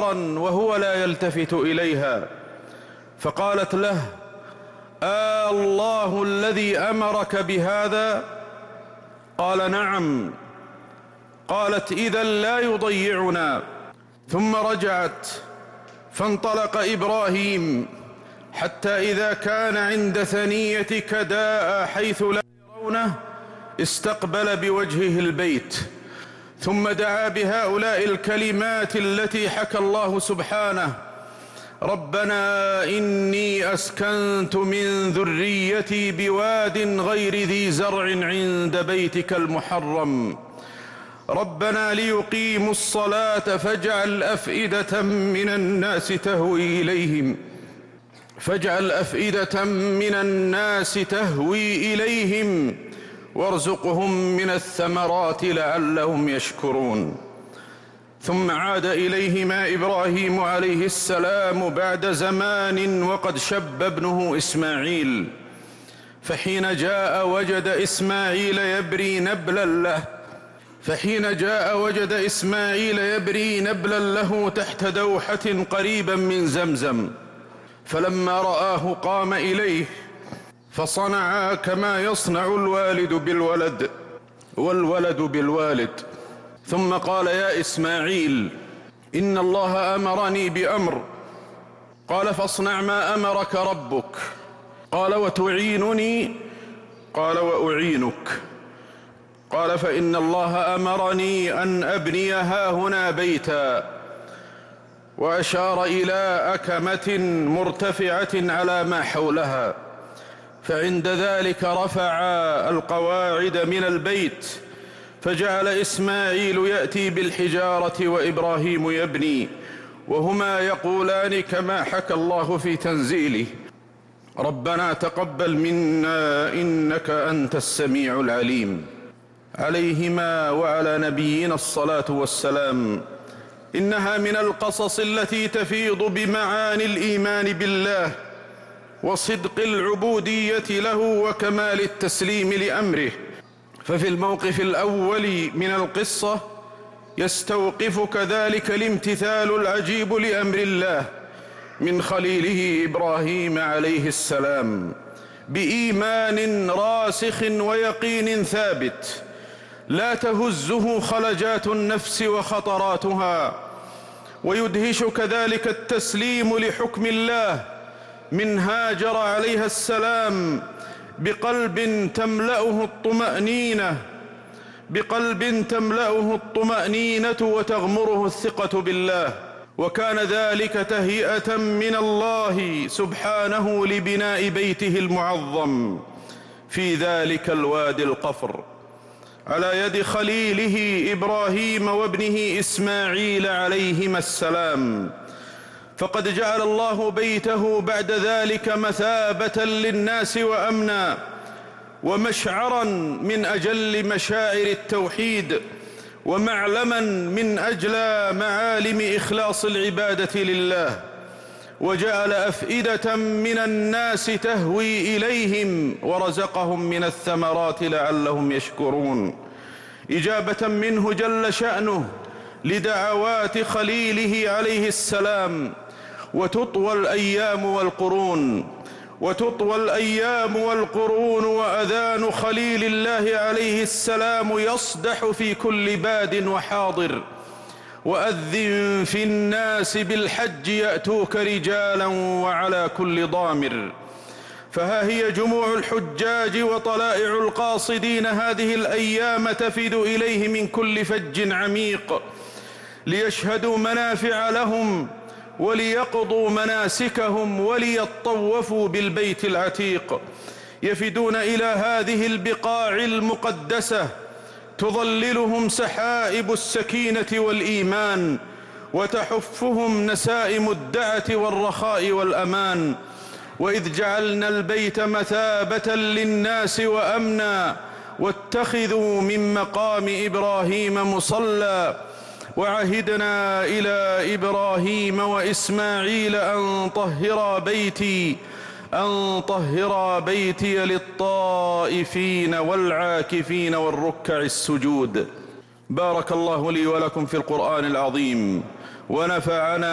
طرقا وهو لا يلتفت إليها، فقالت له: الله الذي أمرك بهذا؟ قال: نعم. قالت: إذن لا يضيعنا. ثم رجعت فانطلق إبراهيم حتى إذا كان عند ثنية كداء حيث لا يرونه استقبل بوجهه البيت، ثم دعا بهؤلاء الكلمات التي حكى الله سبحانه: ربنا إني أسكنت من ذريتي بواد غير ذي زرع عند بيتك المحرم ربنا ليقيموا الصلاة فاجعل أفئدة من الناس تهوي إليهم وارزقهم من الثمرات لعلهم يشكرون. ثم عاد إليهما إبراهيم عليه السلام بعد زمان وقد شب ابنه إسماعيل، فحين جاء وجد إسماعيل يبري نبلا له تحت دوحة قريبا من زمزم، فلما رآه قام إليه فصنعا كما يصنع الوالد بالولد والولد بالوالد، ثم قال: يا إسماعيل إن الله أمرني بأمر. قال: فاصنع ما أمرك ربك. قال: وتعينني؟ قال: وأعينك. قال: فإن الله أمرني أن أبني هاهنا بيتا، وأشار إلى أكمة مرتفعة على ما حولها، فعند ذلك رفع القواعد من البيت، فجعل إسماعيل يأتي بالحجارة وإبراهيم يبني، وهما يقولان كما حكى الله في تنزيله: ربنا تقبل منا إنك أنت السميع العليم. عليهما وعلى نبينا الصلاة والسلام. إنها من القصص التي تفيض بمعاني الإيمان بالله وصدق العبودية له وكمال التسليم لأمره. ففي الموقف الأول من القصة يستوقفك ذلك الامتثال العجيب لأمر الله من خليله إبراهيم عليه السلام بإيمان راسخ ويقين ثابت لا تهزه خلجات النفس وخطراتها، ويدهشك ذلك التسليم لحكم الله من هاجر عليها السلام بقلب تملأه الطمأنينة وتغمره الثقة بالله، وكان ذلك تهيئة من الله سبحانه لبناء بيته المعظم في ذلك الوادي القفر على يد خليله إبراهيم وابنه إسماعيل عليهما السلام. فقد جعل الله بيته بعد ذلك مثابة للناس وأمنا ومشعرا من أجل مشاعر التوحيد ومعلما من أجل معالم إخلاص العبادة لله، وجعل أفئدة من الناس تهوي إليهم ورزقهم من الثمرات لعلهم يشكرون، إجابة منه جل شأنه لدعوات خليله عليه السلام. وتطوى الأيام والقرون وأذان خليل الله عليه السلام يصدح في كل باد وحاضر: وأذن في الناس بالحج يأتوك رجالا وعلى كل ضامر. فها هي جموع الحجاج وطلائع القاصدين هذه الأيام تفد إليه من كل فج عميق ليشهدوا منافع لهم وليقضوا مناسكهم وليطوفوا بالبيت العتيق. يفدون إلى هذه البقاع المقدسة تظللهم سحائب السكينة والإيمان وتحفهم نسائم الدعة والرخاء والأمان. وإذ جعلنا البيت مثابة للناس وأمنا واتخذوا من مقام إبراهيم مصلى وعهدنا إلى إبراهيم وإسماعيل أن طهرا بيتي للطائفين والعاكفين والركع السجود. بارك الله لي ولكم في القرآن العظيم ونفعنا